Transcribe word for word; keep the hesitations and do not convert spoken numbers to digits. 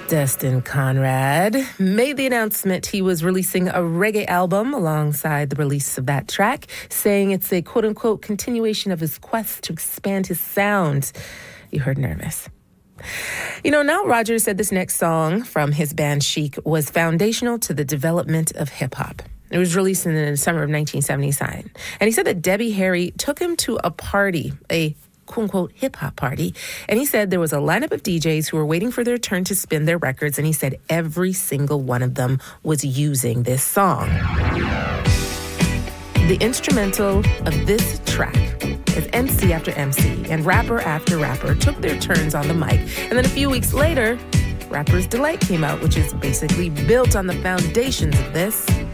Destin Conrad made the announcement he was releasing a reggae album alongside the release of that track, saying it's a quote-unquote continuation of his quest to expand his sound. You heard nervous. You know, Nile Rodgers said this next song from his band Chic was foundational to the development of hip-hop. It was released in the summer of nineteen seventy-nine. And he said that Debbie Harry took him to a party, a quote-unquote hip-hop party. And he said there was a lineup of D Js who were waiting for their turn to spin their records. And he said every single one of them was using this song. The instrumental of this track is M C after M C and rapper after rapper took their turns on the mic. And then a few weeks later, Rapper's Delight came out, which is basically built on the foundations of this.